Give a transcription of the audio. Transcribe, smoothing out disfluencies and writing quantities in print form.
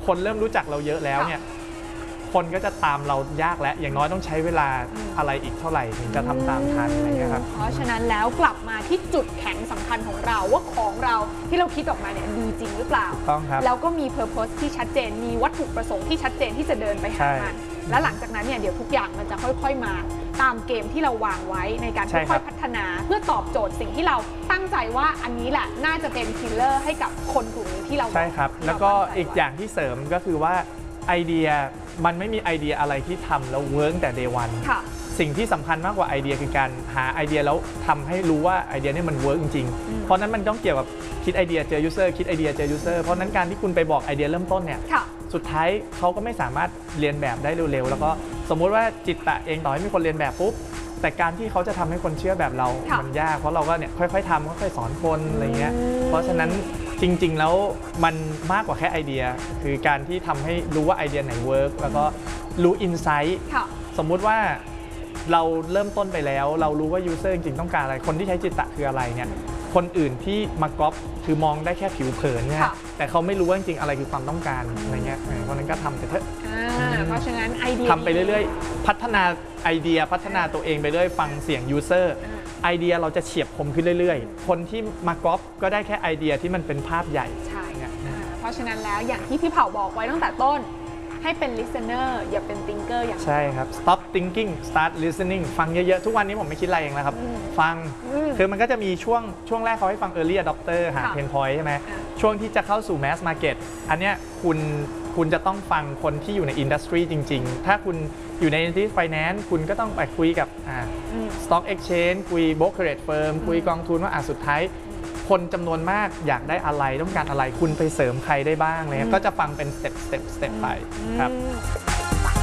คนเริ่มรู้จักเราเยอะแล้วเนี่ยคนก็จะตามเรายากแล้วอย่างน้อยต้องใช้เวลาอะไรอีกเท่าไหร่ถึงจะทำตามทันอะไรเงี้ยครับเพราะฉะนั้นแล้วกลับมาที่จุดแข็งสำคัญของเราว่าของเราที่เราคิดออกมาเนี่ยดีจริงหรือเปล่าต้องครับแล้วก็มี purpose ที่ชัดเจนมีวัตถุประสงค์ที่ชัดเจนที่จะเดินไปหามันและหลังจากนั้นเนี่ยเดี๋ยวทุกอย่างมันจะค่อยๆมาตามเกมที่เราวางไว้ในการค่อยๆพัฒนาเพื่อตอบโจทย์สิ่งที่เราตั้งใจว่าอันนี้แหละน่าจะเป็นคิลเลอร์ให้กับคนกลุ่มนี้ที่เราใช่ครับแล้วก็อีกอย่างที่เสริมก็คือว่าไอเดียมันไม่มีไอเดียอะไรที่ทำแล้วเวิร์กแต่ day one สิ่งที่สำคัญมากกว่าไอเดียคือการหาไอเดียแล้วทำให้รู้ว่าไอเดียนี้มันเวิร์กจริงๆเพราะนั้นมันต้องเกี่ยวกับคิดไอเดียเจอยูเซอร์คิดไอเดียเจอยูเซอร์เพราะนั้นการที่คุณไปบอกไอเดียเริ่มต้นเนี่ยสุดท้ายเขาก็ไม่สามารถเรียนแบบได้เร็วๆแล้วก็สมมุติว่าจิตตะเองต่อให้มีคนเรียนแบบปุ๊บแต่การที่เขาจะทำให้คนเชื่อแบบเรามันยากเพราะเราก็เนี่ยค่อยๆทำค่อยๆสอนคนอะไรเงี้ยเพราะฉะนั้นจริงๆแล้วมันมากกว่าแค่ไอเดียคือการที่ทำให้รู้ว่าไอเดียไหนเวิร์กแล้วก็รู้อินไซต์สมมุติว่าเราเริ่มต้นไปแล้วเรารู้ว่ายูเซอร์จริงๆต้องการอะไรคนที่ใช้จิตตะคืออะไรเนี่ยคนอื่นที่มาก๊อปคือมองได้แค่ผิวเผินเนี่ยแต่เขาไม่รู้ว่าจริงๆอะไรคือความต้องการอะไรเงี้ยเพราะนั้นก็ทำไปเถอะเพราะฉะนั้นไอเดียทำไปเรื่อยๆพัฒนาไอเดียพัฒนาตัวเองไปเรื่อยฟังเสียงยูเซอร์ไอเดียเราจะเฉียบคมขึ้นเรื่อยๆคนที่มาก๊อปก็ได้แค่ไอเดียที่มันเป็นภาพใหญ่ใช่เพราะฉะนั้นแล้วอย่างที่พี่เผาบอกไว้ตั้งแต่ต้นให้เป็น listener อย่าเป็น thinker อย่างใช่ครับ stop thinking start listening ฟังเยอะๆทุกวันนี้ผมไม่คิดอะไรเองแล้วครับฟังคือมันก็จะมีช่วงแรกเขาให้ฟัง early adopter หา pain point ใช่ไหมช่วงที่จะเข้าสู่ mass market อันเนี้ยคุณจะต้องฟังคนที่อยู่ใน industry จริงๆถ้าคุณอยู่ใน industry finance คุณก็ต้องไปคุยกับstock exchange คุย brokerage firm คุยกองทุนว่าสุดท้ายคนจำนวนมากอยากได้อะไรต้องการอะไรคุณไปเสริมใครได้บ้างเลยก็จะฟังเป็นสเต็ปไปครับ